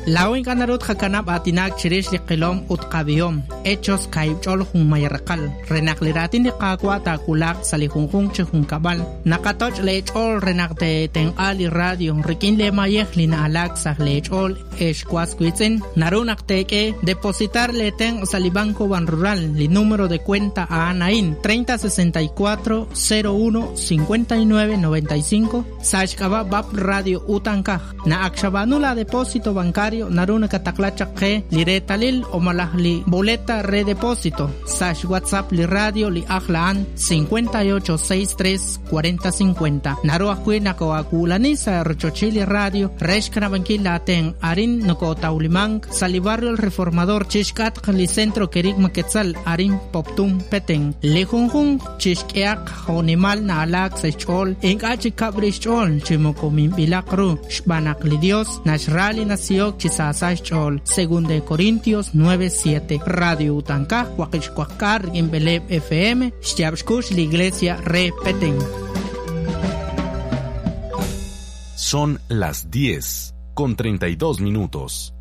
Lawin kanarut hakanap atinak chirish liqilom utqabiyom. Hechos kaibchol humayarqal. Renakliratin liqaqwa takulak salihunjung chihungkabal. Nakatoch lechol renakte ten ali radio. Rikin le mayek lina alak sa lechol eshkwasquitzen. Narunak teke depositar le ten salibanco ban rural. Li número de cuenta a Anain 3064 01 59 95. Sashkaba bab radio utankaj. Na akshabanula depósito bancario. Naruna kataklachak ke liretalil o malahli boleta redepósito. Sash WhatsApp li radio li aklaan 5863 4050. Naruak kwe nakawakulani sa Rochochili radio. Reshkanabanki laten arin noko taulimang sa li barrio el reformador chishkat li centro kerik maketzal arin poptum peteng. Lihunghung chishkeak honimal na alak sa chol. Inkachi kabrish chol chimokomim bilakru. Shbanak li Dios nashrali nasiyok chisasay chol. Según de Corintios 9:7. Radio Utankaj Huaquixcuacar en Beleb FM. Xtiabshkush la iglesia repeten. Son las 10:32.